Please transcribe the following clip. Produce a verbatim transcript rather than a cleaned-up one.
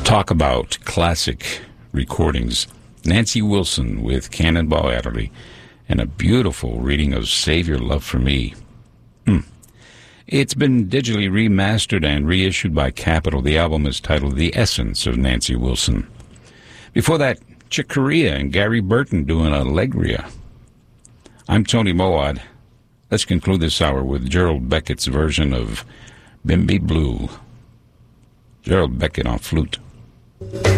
talk about classic recordings. Nancy Wilson with Cannonball Adderley, and a beautiful reading of Save Your Love for Me. Hmm. It's been digitally remastered and reissued by Capitol. The album is titled The Essence of Nancy Wilson. Before that, Chick Corea and Gary Burton doing Allegria. I'm Tony Moad. Let's conclude this hour with Gerald Beckett's version of Bimby Blue. Gerald Beckett on flute.